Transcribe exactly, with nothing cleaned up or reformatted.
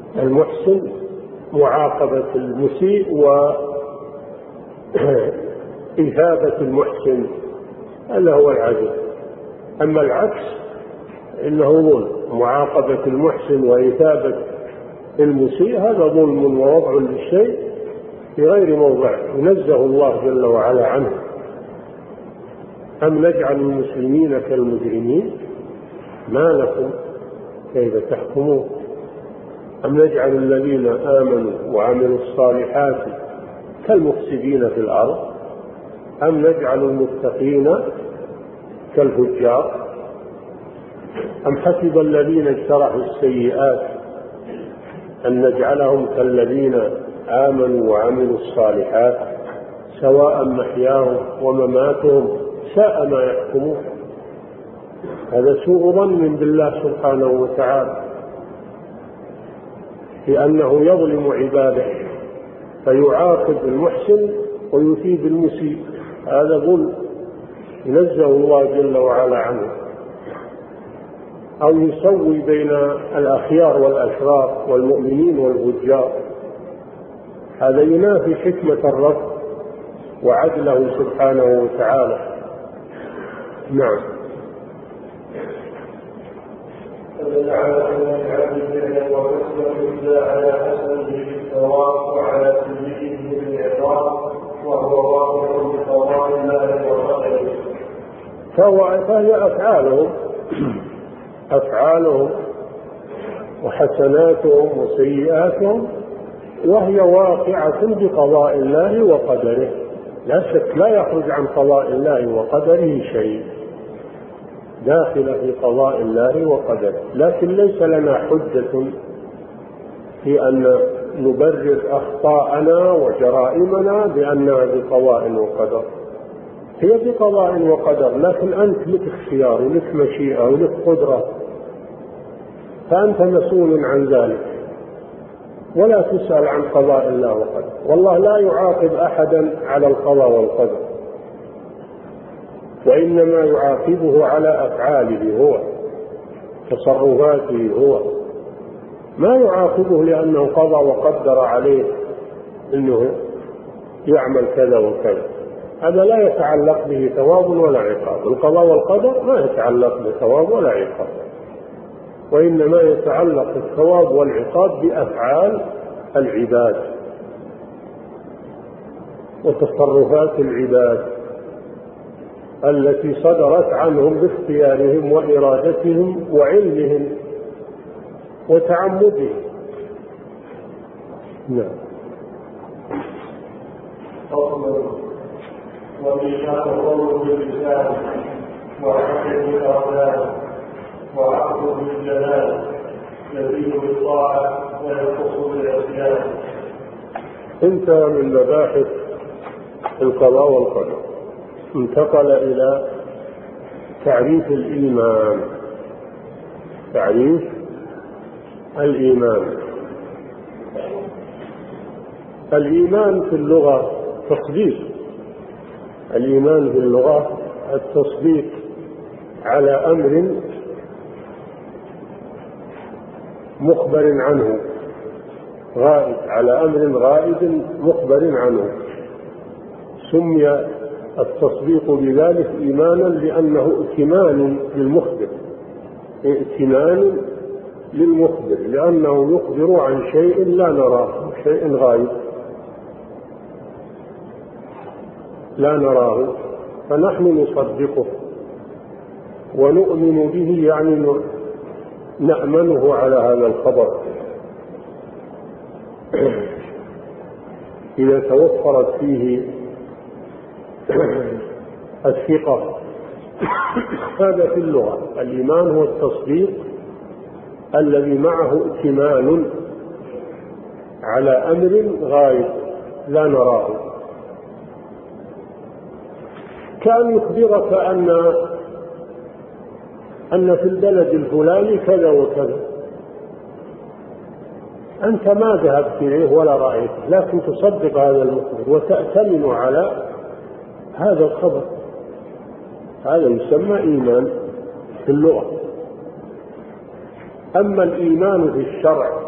المحسن معاقبة المسيء وإثابة المحسن، هذا هو العدل. أما العكس إنه ظلم، معاقبة المحسن وإثابة المسيء هذا ظلم ووضع للشيء في غير موضعه، ينزه الله جل وعلا عنه. أم نجعل المسلمين كالمجرمين ما لكم كيف تحكمون؟ أم نجعل الذين آمنوا وعملوا الصالحات كالمفسدين في الأرض أم نجعل المتقين كالفجار أم حسب الذين اجترحوا السيئات أن نجعلهم كالذين آمنوا وعملوا الصالحات سواء محياهم ومماتهم ساء ما يحكمون. هذا سوء ظن بالله سبحانه وتعالى لأنه يظلم عباده فيعاقب المحسن ويثيب المسيء، هذا ظلم ينزه الله جل وعلا عنه. أو يسوي بين الأخيار والأشرار والمؤمنين والفجار، هذا ينافي حكمة الرب وعدله سبحانه وتعالى. نعم. فجعل أن العبد فعلا وكسبا إلا على حسنه بالثواب وعلى سيئه بالعقاب وهو واقع بقضاء الله وقدره. فهي أفعالهم أفعالهم وحسناتهم وسيئاتهم وهي واقعة بقضاء الله وقدره، لا شك لا يخرج عن قضاء الله وقدره شيء، داخل في قضاء الله وقدره. لكن ليس لنا حجة في أن نبرر أخطاءنا وجرائمنا بأنها بقضاء وقدر، هي بقضاء وقدر، لكن أنت لك اختيار ولك مشيئة ولك قدرة، فأنت مسؤول عن ذلك ولا تسأل عن قضاء الله وقدر. والله لا يعاقب أحدا على القضاء والقدر، وإنما يعاقبه على أفعاله هو، تصرفاته هو، ما يعاقبه لأنه قضى وقدر عليه أنه يعمل كذا وكذا، هذا لا يتعلق به ثواب ولا عقاب. القضاء والقدر ما يتعلق بثواب ولا عقاب، وإنما يتعلق الثواب والعقاب بأفعال العباد وتصرفات العباد التي صدرت عنهم باختيارهم وإرادتهم وعلمهم وتعمدهم. نعم. وميثاق قوله باللسان وعقد بالأركان وعقد بالجلال يزيد بالطاعة وينقص بالعصيان. انتهى من مباحث القضاء والقدر، انتقل إلى تعريف الإيمان. تعريف الإيمان. الإيمان في اللغة تصديق، الإيمان في اللغة التصديق على أمر مخبر عنه، غائب، على أمر غائب مخبر عنه. سمي التصديق بذلك إيمانا لأنه ائتمان للمخبر، ائتمان للمخبر لأنه يخبر عن شيء لا نراه، شيء غائب لا نراه، فنحن نصدقه ونؤمن به، يعني نأمنه على هذا الخبر. إذا توفرت فيه الثقة، هذا في اللغة. الإيمان هو التصديق الذي معه ائتمان على أمر غائب لا نراه، كان يخبرك أن أن في البلد الفلاني كذا وكذا، أنت ما ذهبت إليه ولا رأيته، لكن تصدق هذا المخبر وتأتمن على هذا الخبر، هذا يسمى إيمان في اللغة. أما الإيمان في الشرع